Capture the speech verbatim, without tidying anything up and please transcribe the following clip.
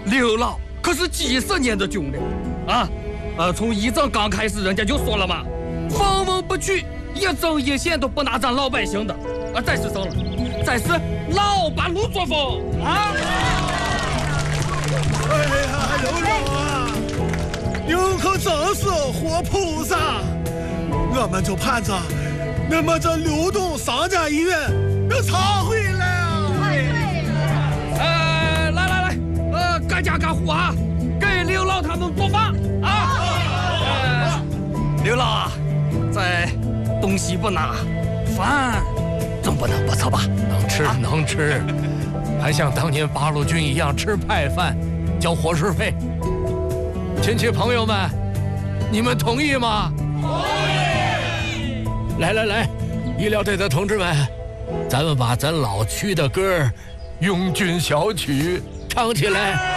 刘老可是几十年的军人啊，呃，从一战刚开始，人家就说了嘛，分文不取，一针一线都不拿咱老百姓的。啊，再是什么？再是老八路作风啊！ 哎呀，刘老啊，您可真是活菩萨！我们就盼着你们这流动商家医院能常回来啊！ 哎，来来来，呃，该家干户啊，给刘老他们做饭啊！呃，刘老啊，在东西不拿，饭总不能不错吧？ 能吃能吃，还像当年八路军一样吃派饭，交伙食费。亲戚朋友们，你们同意吗？同意。来来来，医疗队的同志们，咱们把咱老区的歌《拥军小曲》唱起来。